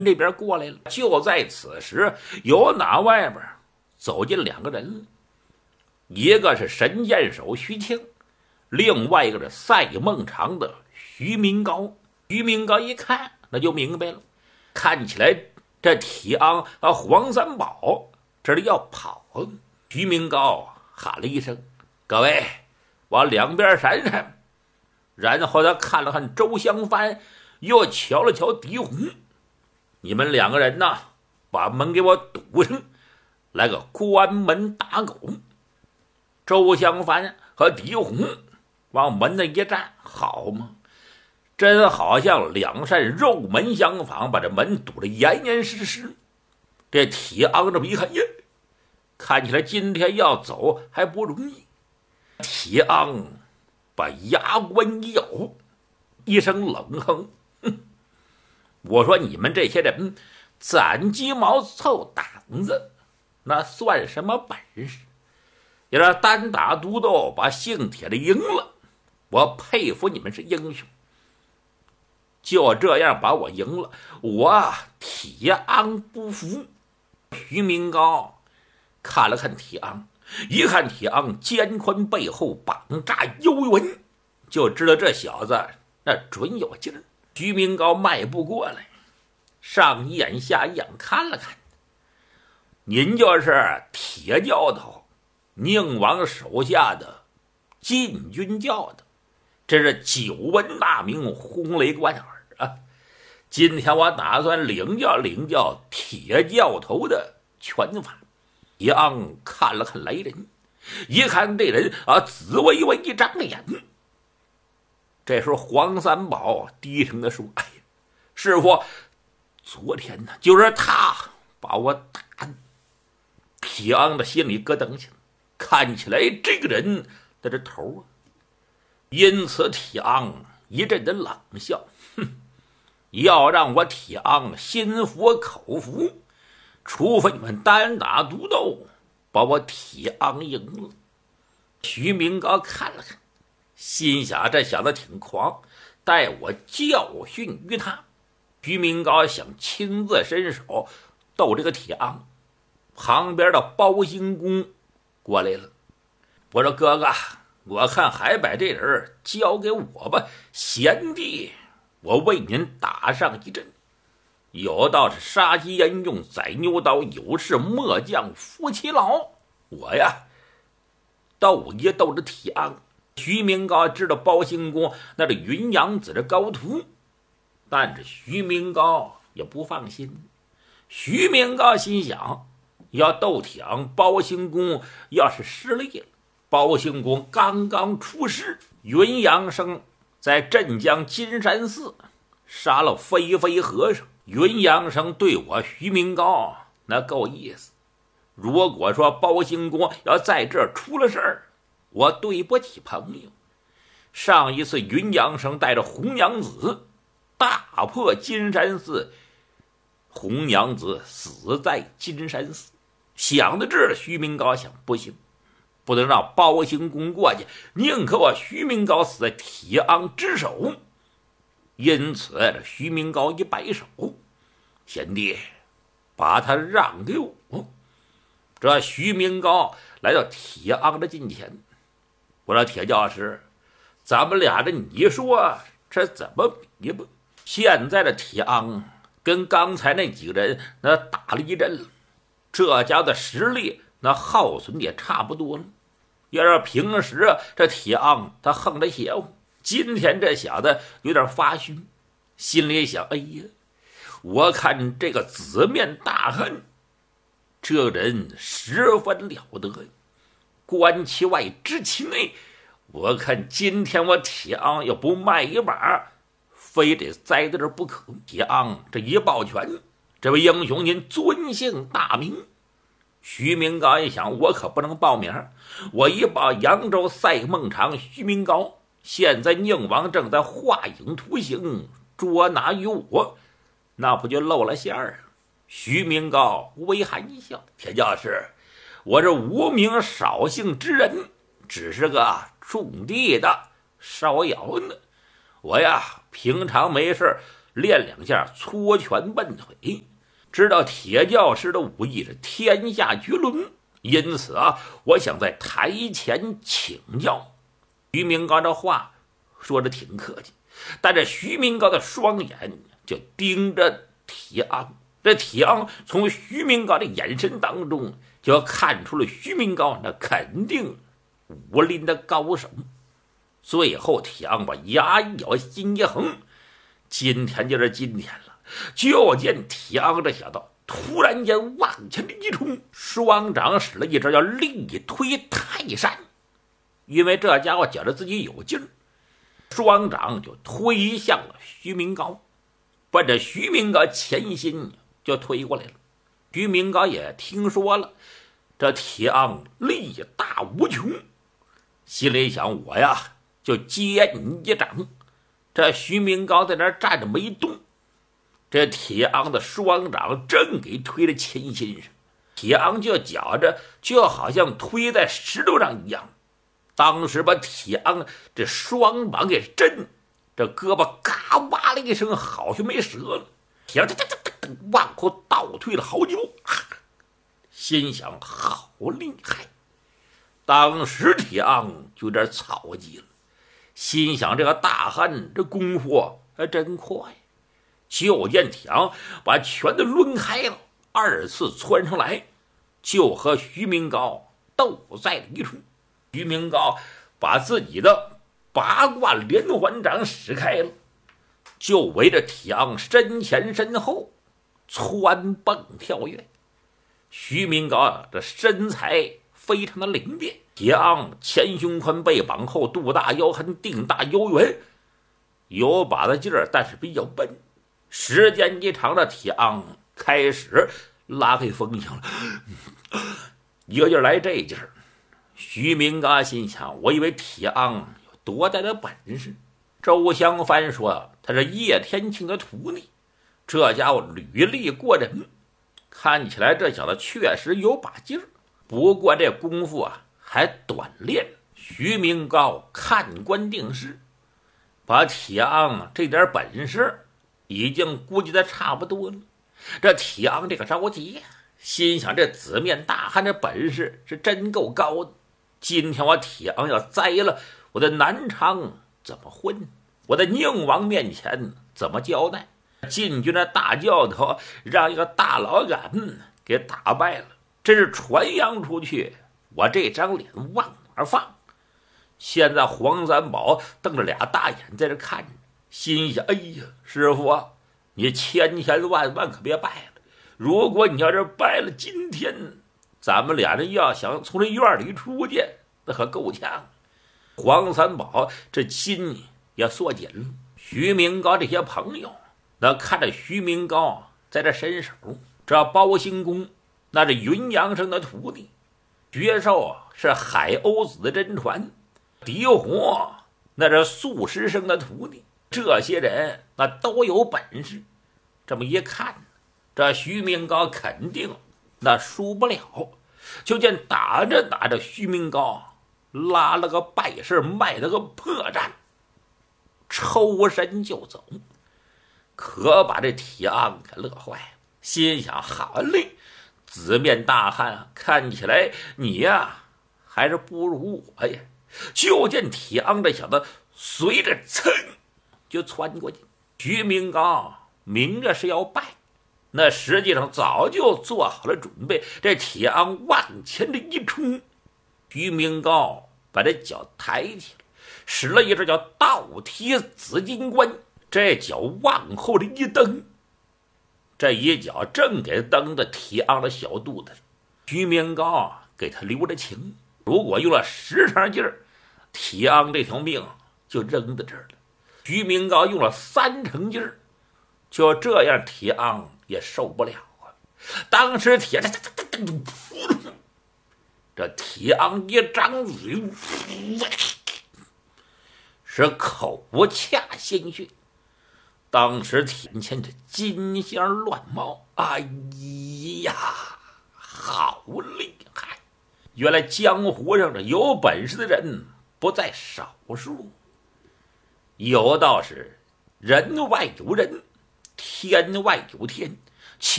这边过来了。就在此时，由那外边走进两个人，一个是神箭手徐庆，另外一个是赛孟尝的徐明高。徐明高一看，那就明白了，看起来这铁昂和黄三宝这里要跑。徐明高喊了一声：“各位，往两边闪闪。”然后他看了看周香帆，又瞧了瞧狄红：“你们两个人呐，把门给我堵上，来个关门打狗。”周香帆和狄红往门那一站，好嘛，真好像两扇肉门相仿，把这门堵得严严实实。这铁昂这么一看，呀，看起来今天要走还不容易。铁昂把牙关一咬，一声冷哼：“我说你们这些人攒鸡毛凑胆子，那算什么本事？要是单打独斗把姓铁的赢了，我佩服你们是英雄。就这样把我赢了，我铁昂不服。”徐明高看了看铁昂，一看铁昂肩宽背厚，膀炸腰圆，就知道这小子那准有劲儿。徐明高迈步过来，上一眼下一眼看了看：“您就是铁教头宁王手下的禁军教的，这是久闻大名，轰雷贯耳啊！今天我打算领教铁教头的拳法。”铁昂看了看来人，一看这人紫微微一张眼。这时候黄三宝低声的说：“哎呀，师傅，昨天呢，就是他把我打的。”铁昂的心里咯噔起来，看起来这个人的这头因此铁昂一阵的冷笑：“哼，要让我铁昂心服口服，除非你们单打独斗把我铁昂赢了。”徐明高看了看，心想这小子挺狂，待我教训于他。徐明高想亲自伸手斗这个铁昂。旁边的包兴公过来了：“我说哥哥，我看还把这人交给我吧，贤弟我为您打上一阵。有道是杀鸡焉用宰牛刀，有事末将夫妻劳。我呀斗一斗这铁昂。”徐明高知道包兴公那是云阳子的高徒，但是徐明高也不放心。徐明高心想，要斗铁昂，包兴公要是失利了，包兴公刚刚出师，云阳生在镇江金山寺杀了飞飞和尚，云阳生对我徐明高那够意思。如果说包兴公要在这儿出了事儿，我对不起朋友。上一次云阳生带着红娘子大破金山寺，红娘子死在金山寺。想到这儿，徐明高想，不行，不能让包兴公过去，宁可我徐明高死在铁昂之手。因此徐明高一摆手：“贤弟，把他让给我。”这徐明高来到铁昂的近前：“我说铁教师，咱们俩这你说这怎么比吧？现在的铁昂跟刚才那几个人那打了一阵了，这家的实力那耗损也差不多了。要是平时这铁昂他横着邪乎，今天这小子有点发虚，心里想：哎呀，我看这个紫面大汉这人十分了得，观其外知其内。我看今天我铁昂要不卖一把，非得栽在这不可。铁昂这一抱拳：“这位英雄，您尊姓大名？”徐明高一想，我可不能报名，我一报扬州赛孟尝徐明高，现在宁王正在画影图形捉拿于我，那不就露了馅儿？徐明高微含一笑：“铁教师，我是无名少姓之人，只是个种地的烧窑呢。我呀平常没事练两下搓拳奔腿。知道铁教师的武艺是天下绝伦，因此我想在台前请教。徐明高这话说的挺客气，但这徐明高的双眼就盯着铁昂。这铁昂从徐明高的眼神当中就看出了徐明高那肯定武林的高手。最后铁昂把牙一咬，心一横，今天就是今天了。就见铁昂这小子突然间往前一冲，双掌使了一招叫力推泰山。因为这家伙觉得自己有劲儿，双掌就推向了徐明高，奔着徐明高前心就推过来了。徐明高也听说了这铁昂力大无穷，心里想，我呀就接你一掌。这徐明高在那儿站着没动，这铁昂的双掌正给推在前心上，铁昂就觉着就好像推在石头上一样。当时把铁昂这双膀给震，这胳膊嘎哇了一声，好像没折了。铁昂往后倒退了好几步，心想好厉害。当时铁昂就有点草急了，心想这个大汉这功夫还真快。就见铁昂把拳头抡开了，二次窜上来，就和徐明高斗在了一处。徐明高把自己的八卦连环掌使开了，就围着铁昂身前身后窜蹦跳跃。徐明高这身材非常的灵便，铁昂前胸宽，背膀后，肚大腰横，腚大腰圆，有把子劲儿，但是比较笨。时间一长，的铁昂开始拉开风向了，一个劲儿来这劲儿。徐明高心想，我以为铁昂有多大的本事。周香帆说他是叶天庆的徒弟，这家伙履历过人，看起来这小子确实有把劲儿，不过这功夫还短练。徐明高看官定势，把铁昂这点本事已经估计的差不多了。这铁昂这个着急呀，心想这紫面大汉这本事是真够高的。今天我铁昂要栽了，我的南昌怎么混？我在宁王面前怎么交代？晋军的大教头让一个大老杆给打败了，真是传扬出去，我这张脸往哪儿放？现在黄三宝瞪着俩大眼在这看着，心想，哎呀，师傅你千万可别败了，如果你要是败了，今天咱们俩人要想从这院里出去，那可够呛。黄三宝这心也缩紧了。徐明高这些朋友那看着徐明高在这伸手，这包兴公那是云阳生的徒弟，绝寿是海鸥子的真传，狄活那是素师生的徒弟，这些人那都有本事。这么一看，这徐明高肯定那输不了。就见打着打着，徐明高拉了个败势，卖了个破绽，抽身就走，可把这铁昂给乐坏了，心想，好嘞，紫面大汉看起来你呀还是不如我呀。就见铁昂这小子随着噌就窜过去，徐明高明着是要败，那实际上早就做好了准备。这铁昂往前的一冲，徐明高把这脚抬起来，使了一招叫倒踢紫金冠，这脚往后的一蹬，这一脚正给蹬到铁昂的小肚子上。徐明高给他留着情，如果用了10成劲儿，铁昂这条命就扔在这儿了。徐明高用了3成劲儿，就这样铁昂也受不了啊。当时这铁昂一张嘴，是口掐鲜血。当时田前这金香乱冒，哎呀，好厉害！原来江湖上这有本事的人不在少数，有道是人外有人， 天外有天，